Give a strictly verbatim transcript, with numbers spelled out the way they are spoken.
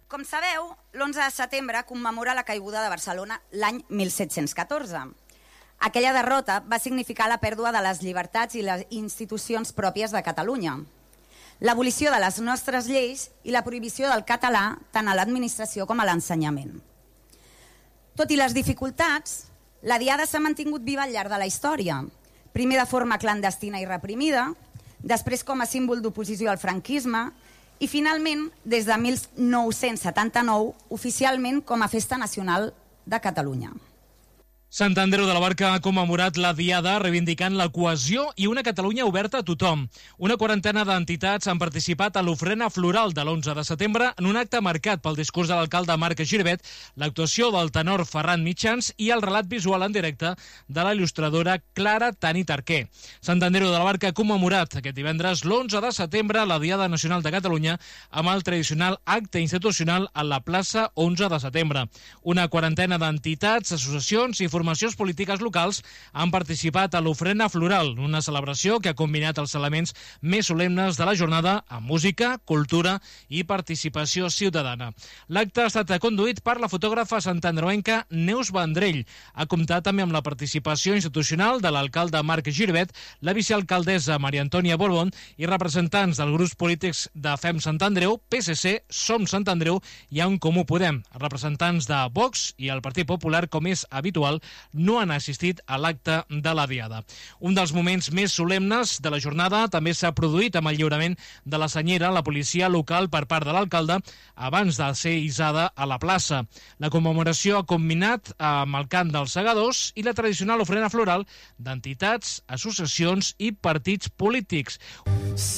Com sabeu, l'onze de setembre commemora la caiguda de Barcelona l'any mil set-cents catorze. Aquella derrota va significar la pèrdua de les llibertats i les institucions pròpies de Catalunya, l'abolició de les nostres lleis i la prohibició del català tant a l'administració com a l'ensenyament. Tot i les dificultats, la Diada s'ha mantingut viva al llarg de la història, primer de forma clandestina i reprimida, després com a símbol d'oposició al franquisme i finalment, des de mil nou-cents setanta-nou, oficialment com a Festa Nacional de Catalunya. Sant Andreu de la Barca ha commemorat la Diada reivindicant la cohesió i una Catalunya oberta a tothom. Una quarantena d'entitats han participat a l'ofrena floral de l'onze de setembre en un acte marcat pel discurs de l'alcalde Marc Girvet, l'actuació del tenor Ferran Mitjans i el relat visual en directe de la il·lustradora Clara Tani Tarquer. Sant Andreu de la Barca ha commemorat aquest divendres l'onze de setembre la Diada Nacional de Catalunya amb el tradicional acte institucional a la plaça onze de setembre. Una quarantena d'entitats, associacions i formacions polítiques locals han participat a l'ofrena floral, una celebració que ha combinat els elements més solemnes de la jornada amb música, cultura i participació ciutadana. L'acte ha estat conduït per la fotògrafa santandreuenca Neus Vendrell. Ha comptat també amb la participació institucional de l'alcalde Marc Girvet, la vicealcaldessa Maria Antònia Borbón i representants dels grups polítics de Fem Sant Andreu, P S C, Som Sant Andreu i En Comú Podem. Representants de Vox i el Partit Popular, com és habitual, no han assistit a l'acte de la Diada. Un dels moments més solemnes de la jornada també s'ha produït amb el lliurament de la senyera a la policia local per part de l'alcalde abans de ser hissada a la plaça. La commemoració ha combinat amb el cant dels segadors i la tradicional ofrena floral d'entitats, associacions i partits polítics.